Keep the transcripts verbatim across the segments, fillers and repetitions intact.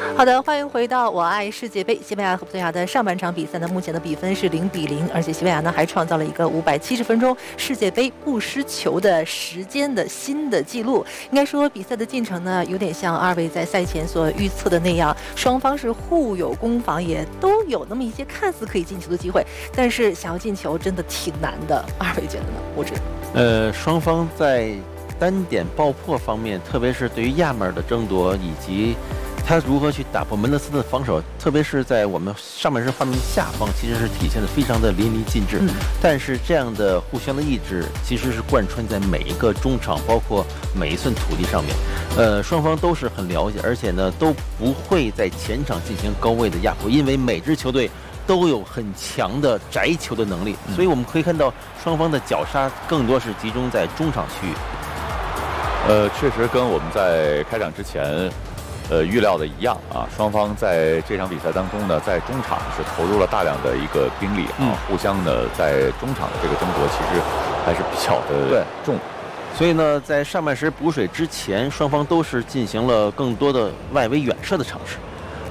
好的，欢迎回到我爱世界杯。西班牙和葡萄牙的上半场比赛呢，目前的比分是零比零，而且西班牙呢还创造了一个五百七十分钟世界杯不失球的时间的新的纪录。应该说，比赛的进程呢，有点像二位在赛前所预测的那样，双方是互有攻防，也都有那么一些看似可以进球的机会，但是想要进球真的挺难的。二位觉得呢？我觉得， 呃，双方在单点爆破方面，特别是对于亚马尔的争夺以及他如何去打破门德斯的防守，特别是在我们上半身画面下方，其实是体现的非常的淋漓尽致。嗯、但是这样的互相的意志，其实是贯穿在每一个中场，包括每一寸土地上面。呃，双方都是很了解，而且呢都不会在前场进行高位的压迫，因为每支球队都有很强的摘球的能力，所以我们可以看到双方的绞杀更多是集中在中场区域。 呃，确实跟我们在开场之前。呃，预料的一样啊，双方在这场比赛当中呢，在中场是投入了大量的一个兵力啊，嗯、互相呢在中场的这个争夺其实还是比较的重， 所以呢，在上半时补水之前，双方都是进行了更多的外围远射的尝试。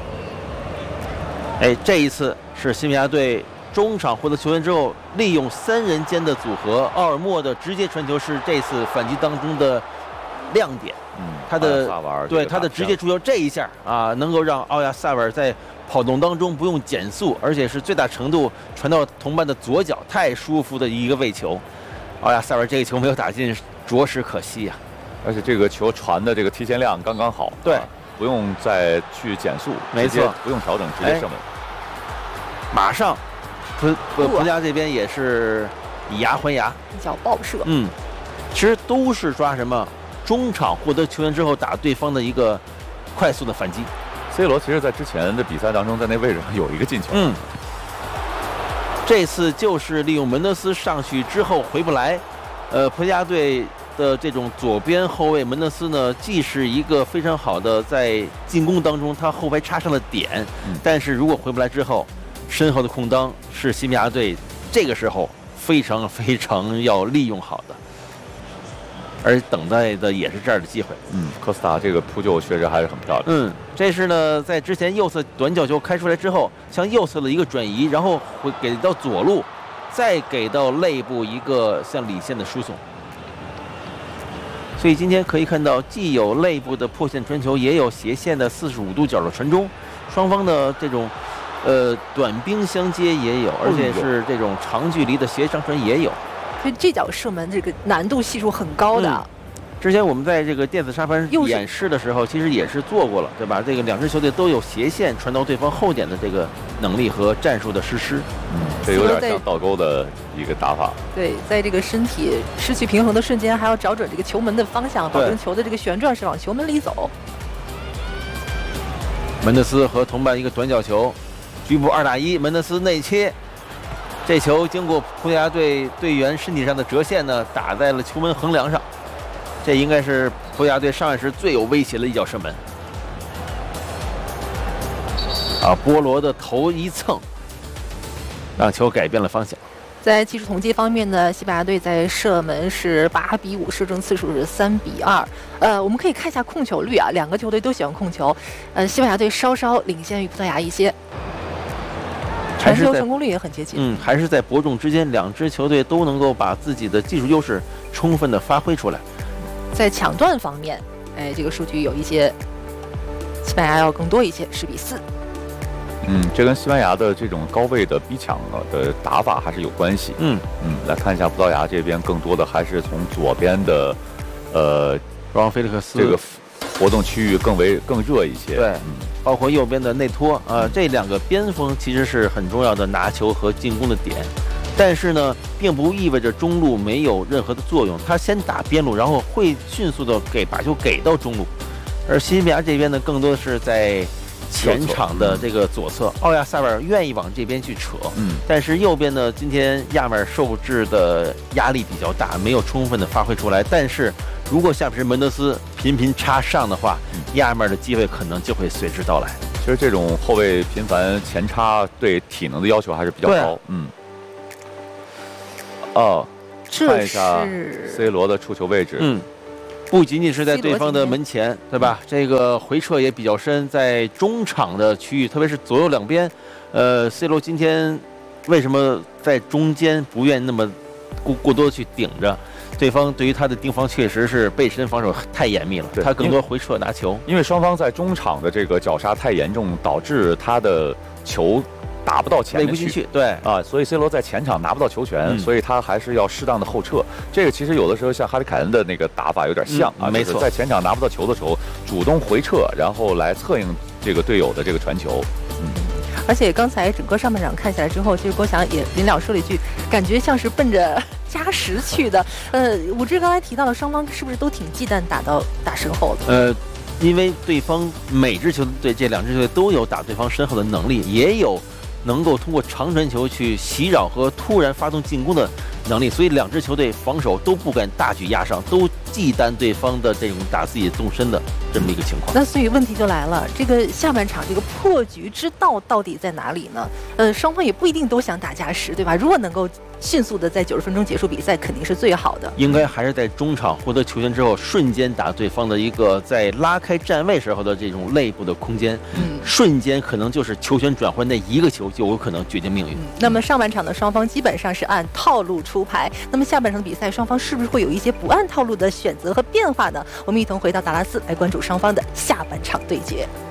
哎，这一次是西班牙队中场获得球权之后，利用三人间的组合，奥尔莫的直接传球是这次反击当中的亮点。嗯，他的对他的直接出球这一下啊，能够让奥亚萨瓦尔在跑动当中不用减速，而且是最大程度传到同伴的左脚，太舒服的一个位球。奥亚萨瓦尔这个球没有打进，着实可惜啊。 而且这个球传的这个提前量刚刚好， 对， 啊、不用再去减速， 没错， 不用调整，直接射门。 马上，葡葡葡萄牙这边也是以牙还牙， 叫爆射。 嗯，其实都是抓什么？中场获得球权之后打对方的一个快速的反击。 C 罗其实在之前的比赛当中，在那位置上有一个进球。 嗯，这次就是利用门德斯上去之后回不来，呃，葡萄牙队的这种左边后卫门德斯呢，既是一个非常好的在进攻当中他后排插上了点，嗯、但是如果回不来之后，身后的空当是西班牙队这个时候非常非常要利用好的。而等待的也是这样的机会。 嗯，科斯塔这个扑救确实还是很漂亮。 嗯，这是呢，在之前右侧短角球开出来之后，向右侧的一个转移，然后会给到左路，再给到肋部一个向里线的输送。所以今天可以看到，既有肋部的破线传球，也有斜线的四十五度角的传中，双方的这种呃短兵相接也有，而且是这种长距离的斜长传也有。 所以这脚射门这个难度系数很高的。嗯、 之前我们在这个电子沙盘演示的时候，其实也是做过了，对吧？这个两支球队都有斜线传到对方后点的这个能力和战术的实施。 嗯，这有点像倒钩的一个打法。 对，在这个身体失去平衡的瞬间，还要找准这个球门的方向，保证球的这个旋转是往球门里走。 门德斯和同伴一个短角球，局部二打一，门德斯内切。这球经过葡萄牙队队员身体上的折线呢，打在了球门横梁上。这应该是葡萄牙队上半时最有威胁的一脚射门。啊，波罗的头一蹭，让球改变了方向。 在技术统计方面呢，西班牙队在射门是八比五，射正次数是三比二。呃，我们可以看一下控球率啊，两个球队都喜欢控球。呃，西班牙队稍稍领先于葡萄牙一些。传球成功率也很接近， 嗯，还是在伯仲之间，两支球队都能够把自己的技术优势充分的发挥出来。 在抢断方面，哎，这个数据有一些西班牙要更多一些，十比四。 嗯，这跟西班牙的这种高位的逼抢的打法还是有关系。 嗯嗯，来看一下葡萄牙这边，更多的还是从左边的，呃， 让菲利克斯这个活动区域更为更热一些。 对，嗯。包括右边的内托啊、呃，这两个边锋其实是很重要的拿球和进攻的点，但是呢，并不意味着中路没有任何的作用。他先打边路，然后会迅速的给把球给到中路，而西班牙这边呢，更多的是在前场的这个左侧，奥亚萨瓦尔愿意往这边去扯， 嗯， 但是右边呢，今天亚马尔受制的压力比较大，没有充分的发挥出来，但是。如果下边门德斯频频插上的话，亚马尔的机会可能就会随之到来。 其实这种后卫频繁前插对体能的要求还是比较高。嗯。哦，看一下 C 罗的触球位置。 嗯， 不仅仅是在对方的门前，对吧？这个回撤也比较深，在中场的区域，特别是左右两边，呃 ，C 罗今天为什么在中间不愿意那么过过多的去顶着？对方对于他的盯防确实是背身防守太严密了，他更多回撤拿球， 因为双方在中场的这个绞杀太严重，导致他的球打不到前面去， 不进去，对啊，所以 C 罗在前场拿不到球权，嗯、所以他还是要适当的后撤。这个其实有的时候像哈里凯恩的那个打法有点像、嗯、啊， 没错， 在前场拿不到球的时候，主动回撤，然后来策应这个队友的这个传球，嗯。 而且刚才整个上半场看下来之后，其实郭翔也临了说了一句，感觉像是奔着加时去的。呃，武志刚才提到了，双方是不是都挺忌惮打到打身后的？ 呃，因为对方每支球队这两支球队都有打对方身后的能力，也有能够通过长传球去袭扰和突然发动进攻的能力，所以两支球队防守都不敢大举压上，都忌惮对方的这种打自己纵深的这么一个情况。 那所以问题就来了，这个下半场这个破局之道到底在哪里呢？呃，双方也不一定都想打加时，对吧？如果能够迅速的在九十分钟结束比赛，肯定是最好的。 应该还是在中场获得球权之后，瞬间打对方的一个在拉开站位时候的这种内部的空间，嗯，瞬间可能就是球权转换那一个球就有可能决定命运。嗯、 那么上半场的双方基本上是按套路出牌，那么下半场的比赛双方是不是会有一些不按套路的选择和变化呢？我们一同回到达拉斯来关注双方的下半场对决。